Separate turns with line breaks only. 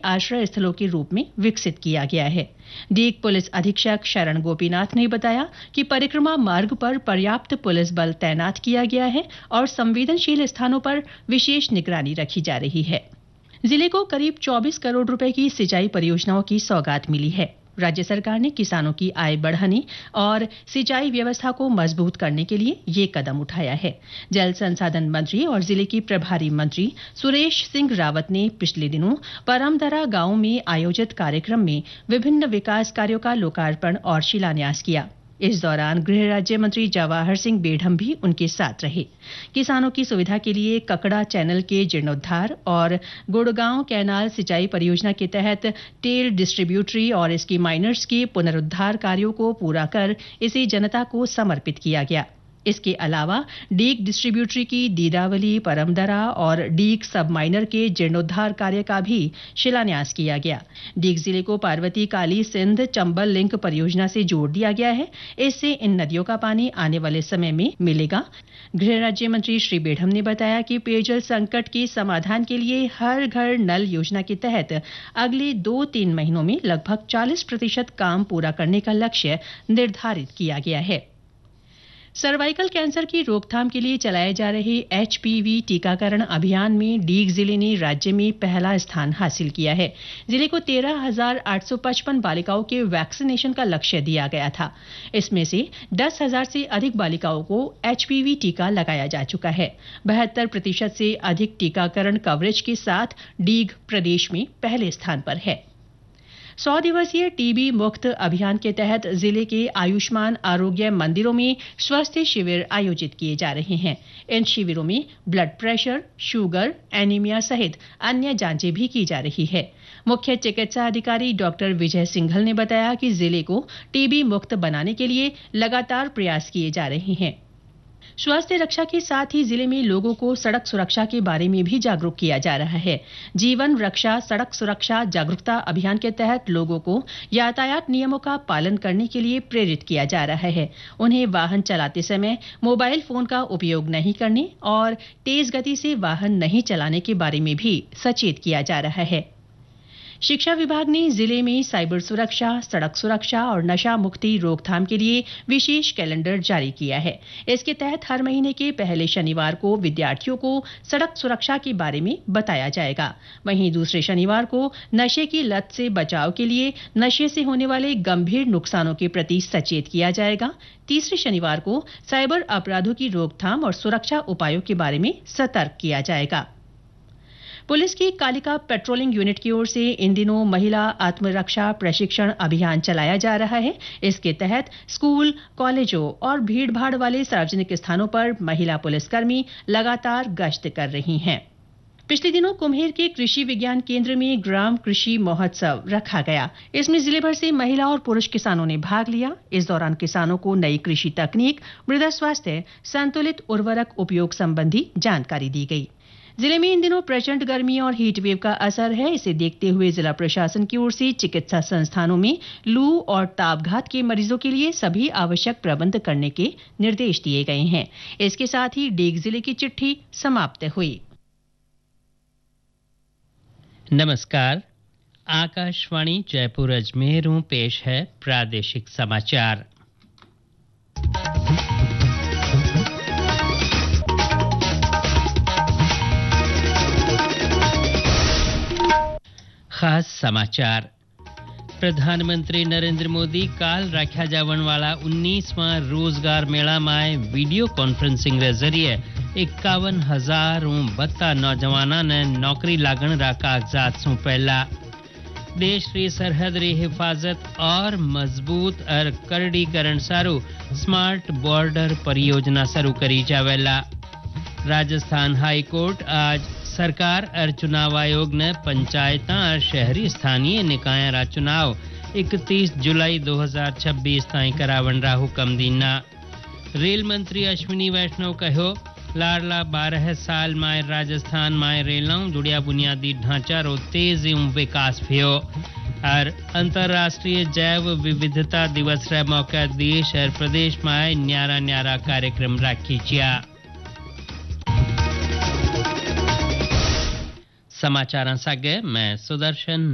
आश्रय स्थलों के रूप में विकसित किया गया है। डीग पुलिस अधीक्षक शरण गोपीनाथ ने बताया कि परिक्रमा मार्ग पर पर्याप्त पुलिस बल तैनात किया गया है और संवेदनशील स्थानों पर विशेष निगरानी रखी जा रही है। जिले को करीब 24 करोड़ रुपए की सिंचाई परियोजनाओं की सौगात मिली है। राज्य सरकार ने किसानों की आय बढ़ाने और सिंचाई व्यवस्था को मजबूत करने के लिए ये कदम उठाया है। जल संसाधन मंत्री और जिले की प्रभारी मंत्री सुरेश सिंह रावत ने पिछले दिनों परमदरा गांव में आयोजित कार्यक्रम में विभिन्न विकास कार्यों का लोकार्पण और शिलान्यास किया। इस दौरान गृह राज्य मंत्री जवाहर सिंह बेढम भी उनके साथ रहे। किसानों की सुविधा के लिए ककड़ा चैनल के जीर्णोद्धार और गुड़गांव कैनाल सिंचाई परियोजना के तहत टेल डिस्ट्रीब्यूटरी और इसकी माइनर्स के पुनरुद्धार कार्यों को पूरा कर इसे जनता को समर्पित किया गया। इसके अलावा डीग डिस्ट्रीब्यूटरी की दीदावली, परमदरा और डीग सब माइनर के जीर्णोद्धार कार्य का भी शिलान्यास किया गया। डीग जिले को पार्वती काली सिंध चंबल लिंक परियोजना से जोड़ दिया गया है। इससे इन नदियों का पानी आने वाले समय में मिलेगा। गृह राज्य मंत्री श्री बेढम ने बताया कि पेयजल संकट के समाधान के लिए हर घर नल योजना के तहत अगले 2-3 महीनों में लगभग 40% काम पूरा करने का लक्ष्य निर्धारित किया गया है। सर्वाइकल कैंसर की रोकथाम के लिए चलाए जा रहे HPV टीकाकरण अभियान में डीग जिले ने राज्य में पहला स्थान हासिल किया है। जिले को 13,855 बालिकाओं के वैक्सीनेशन का लक्ष्य दिया गया था। इसमें से 10,000 से अधिक बालिकाओं को HPV टीका लगाया जा चुका है। 72% से अधिक टीकाकरण कवरेज के साथ डीग प्रदेश में पहले स्थान पर है। 100 दिवसीय टीबी मुक्त अभियान के तहत जिले के आयुष्मान आरोग्य मंदिरों में स्वास्थ्य शिविर आयोजित किए जा रहे हैं। इन शिविरों में ब्लड प्रेशर, शुगर, एनीमिया सहित अन्य जांचें भी की जा रही है। मुख्य चिकित्सा अधिकारी डॉक्टर विजय सिंघल ने बताया कि जिले को टीबी मुक्त बनाने के लिए लगातार प्रयास किए जा रहे हैं। स्वास्थ्य रक्षा के साथ ही जिले में लोगों को सड़क सुरक्षा के बारे में भी जागरूक किया जा रहा है। जीवन रक्षा सड़क सुरक्षा जागरूकता अभियान के तहत लोगों को यातायात नियमों का पालन करने के लिए प्रेरित किया जा रहा है। उन्हें वाहन चलाते समय मोबाइल फोन का उपयोग नहीं करने और तेज गति से वाहन नहीं चलाने के बारे में भी सचेत किया जा रहा है। शिक्षा विभाग ने जिले में साइबर सुरक्षा, सड़क सुरक्षा और नशा मुक्ति रोकथाम के लिए विशेष कैलेंडर जारी किया है। इसके तहत हर महीने के पहले शनिवार को विद्यार्थियों को सड़क सुरक्षा के बारे में बताया जाएगा। वहीं दूसरे शनिवार को नशे की लत से बचाव के लिए नशे से होने वाले गंभीर नुकसानों के प्रति सचेत किया जाएगा। तीसरे शनिवार को साइबर अपराधों की रोकथाम और सुरक्षा उपायों के बारे में सतर्क किया जाएगा। पुलिस की कालिका पेट्रोलिंग यूनिट की ओर से इन दिनों महिला आत्मरक्षा प्रशिक्षण अभियान चलाया जा रहा है। इसके तहत स्कूल, कॉलेजों और भीड़भाड़ वाले सार्वजनिक स्थानों पर महिला पुलिसकर्मी लगातार गश्त कर रही हैं। पिछले दिनों कुम्हेर के कृषि विज्ञान केंद्र में ग्राम कृषि महोत्सव रखा गया। इसमें जिले भर से महिला और पुरुष किसानों ने भाग लिया। इस दौरान किसानों को नई कृषि तकनीक, मृदा स्वास्थ्य, संतुलित उर्वरक उपयोग संबंधी जानकारी दी गई। जिले में इन दिनों प्रचंड गर्मी और हीट वेव का असर है। इसे देखते हुए जिला प्रशासन की ओर से चिकित्सा संस्थानों में लू और तापघात के मरीजों के लिए सभी आवश्यक प्रबंध करने के निर्देश दिए गए हैं। इसके साथ ही डीग जिले की चिट्ठी समाप्त हुई।
नमस्कार, आकाशवाणी जयपुर अजमेर पेश है प्रादेशिक समाचार। खास समाचार। प्रधानमंत्री नरेंद्र मोदी काल रखा जावन वाला 19वां रोजगार मेला में वीडियो कॉन्फ्रेंसिंग के जरिए 51,000 बत्ता नौजवाना ने नौकरी लागण रा कागजात सौंपेला। देश री सरहद री हिफाजत और मजबूत और करड़ीकरण सारू स्मार्ट बॉर्डर परियोजना शुरू करी जावेला। राजस्थान हाई कोर्ट आज सरकार और चुनाव आयोग ने पंचायत और शहरी स्थानीय निकाय रा चुनाव 31 जुलाई 2026 ताई करावन रा हुक्म दीना। रेल मंत्री अश्विनी वैष्णव कहो लाडला 12 साल में राजस्थान में रेलों जुड़िया बुनियादी ढांचा रो तेज विकास भयो। और अंतर्राष्ट्रीय जैव विविधता दिवस रे मौके देश और प्रदेश में न्यारा न्यारा कार्यक्रम राखी छिया। समाचार सागे मैं सुदर्शन